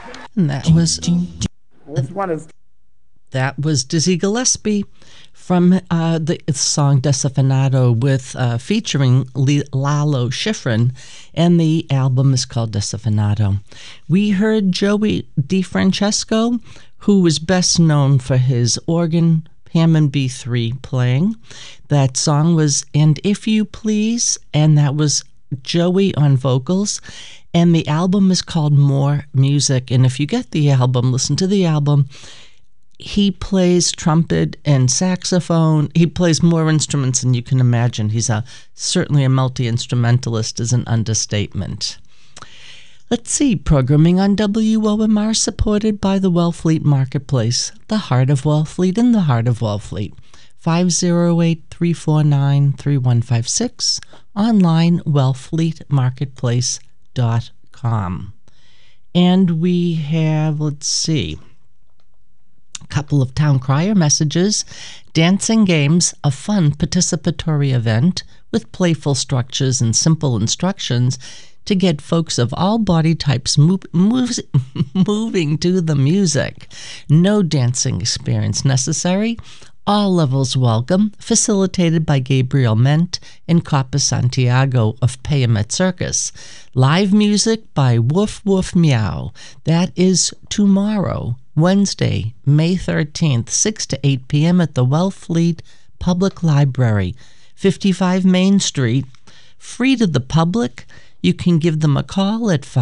And This one is that was Dizzy Gillespie from the song Desafinado with featuring Lalo Schifrin, and the album is called Desafinado. We heard Joey DeFrancesco, who was best known for his organ Hammond B3 playing. That song was And If You Please, and that was Joey on vocals. And the album is called More Music. And if you get the album, listen to the album. He plays trumpet and saxophone. He plays more instruments than you can imagine. He's certainly a multi-instrumentalist is an understatement. Let's see, programming on WOMR supported by the Wellfleet Marketplace, the heart of Wellfleet in the heart of Wellfleet. 508-349-3156, online wellfleetmarketplace.com. And we have, let's see, a couple of town crier messages. Dancing Games, a fun participatory event with playful structures and simple instructions to get folks of all body types moving to the music. No dancing experience necessary. All levels welcome. Facilitated by Gabriel Ment and Coppa Santiago of Payamet Circus. Live music by Woof Woof Meow. That is tomorrow, Wednesday, May 13th, 6 to 8 p.m. at the Wellfleet Public Library, 55 Main Street. Free to the public. You can give them a call at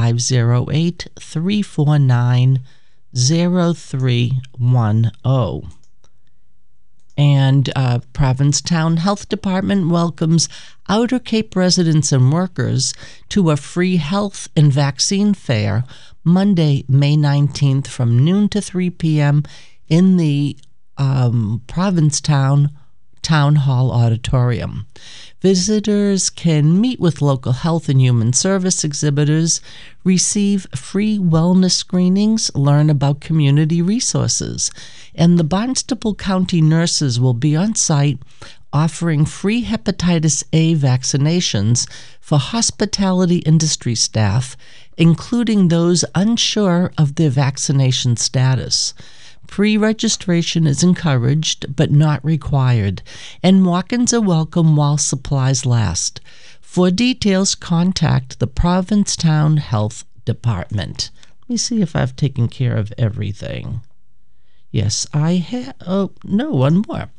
508-349-0310. And Provincetown Health Department welcomes Outer Cape residents and workers to a free health and vaccine fair Monday, May 19th from noon to 3 p.m. in the Provincetown Town Hall Auditorium. Visitors can meet with local health and human service exhibitors, receive free wellness screenings, learn about community resources, and the Barnstable County nurses will be on site offering free hepatitis A vaccinations for hospitality industry staff, including those unsure of their vaccination status. Pre-registration is encouraged but not required, and walk-ins are welcome while supplies last. For details, contact the Provincetown Health Department. Let me see if I've taken care of everything. Yes, I have. Oh, no, one more.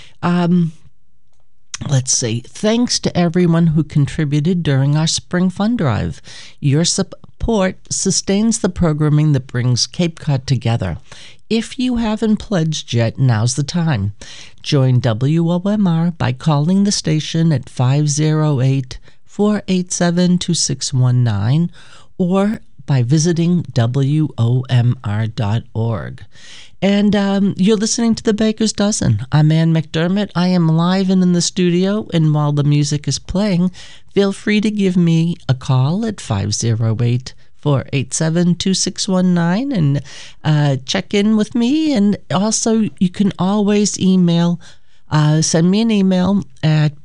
Let's see. Thanks to everyone who contributed during our Spring Fund Drive. Your support sustains the programming that brings Cape Cod together. If you haven't pledged yet, now's the time. Join WOMR by calling the station at 508-487-2619 or by visiting WOMR.org. And you're listening to The Baker's Dozen. I'm Ann McDermott. I am live and in the studio, and while the music is playing, feel free to give me a call at 508-487-2619 and check in with me. And also, you can always send me an email at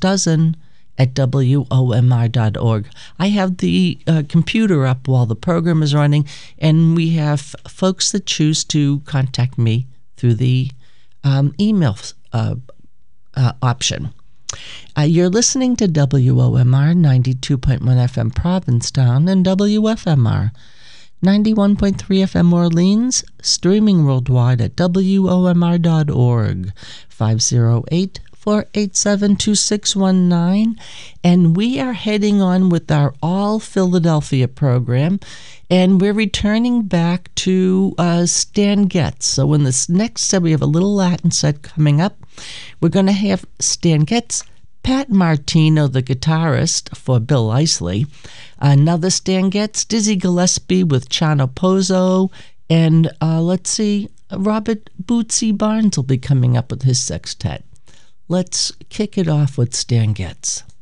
bakersdozen@WOMR.org. I have the computer up while the program is running, and we have folks that choose to contact me through the email option. You're listening to WOMR 92.1 FM Provincetown and WFMR 91.3 FM Orleans, streaming worldwide at WOMR.org, 508-487-2619, and we are heading on with our All Philadelphia program, and we're returning back to Stan Getz. So in this next set, we have a little Latin set coming up. We're going to have Stan Getz, Pat Martino, the guitarist, for Bill Isley, another Stan Getz, Dizzy Gillespie with Chano Pozzo, and let's see, Robert Bootsy Barnes will be coming up with his sextet. Let's kick it off with Stan Getz.